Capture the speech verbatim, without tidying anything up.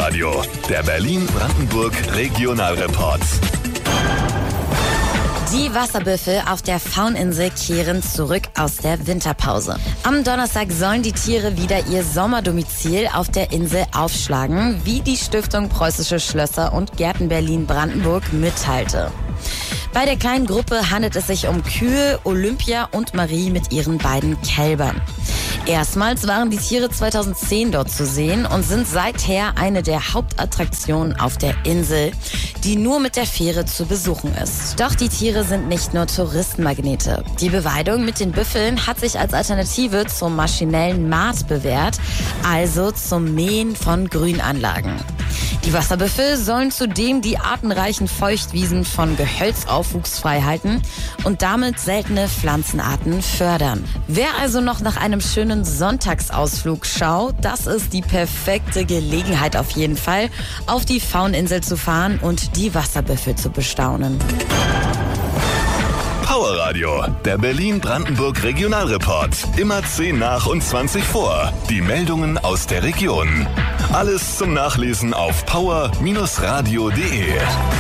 Powerradio, der Berlin-Brandenburg Regionalreport. Die Wasserbüffel auf der Fauninsel kehren zurück aus der Winterpause. Am Donnerstag sollen die Tiere wieder ihr Sommerdomizil auf der Insel aufschlagen, wie die Stiftung Preußische Schlösser und Gärten Berlin-Brandenburg mitteilte. Bei der kleinen Gruppe handelt es sich um Kühe, Olympia und Marie mit ihren beiden Kälbern. Erstmals waren die Tiere zweitausendzehn dort zu sehen und sind seither eine der Hauptattraktionen auf der Insel, die nur mit der Fähre zu besuchen ist. Doch die Tiere sind nicht nur Touristenmagnete. Die Beweidung mit den Büffeln hat sich als Alternative zum maschinellen Maat bewährt, also zum Mähen von Grünanlagen. Die Wasserbüffel sollen zudem die artenreichen Feuchtwiesen von Gehölzaufwuchs frei halten und damit seltene Pflanzenarten fördern. Wer also noch nach einem schönen Sonntagsausflug schaut, das ist die perfekte Gelegenheit auf jeden Fall, auf die Fauninsel zu fahren und die Wasserbüffel zu bestaunen. Powerradio, der Berlin-Brandenburg Regionalreport. Immer zehn nach und zwanzig vor. Die Meldungen aus der Region. Alles zum Nachlesen auf power Bindestrich radio punkt de.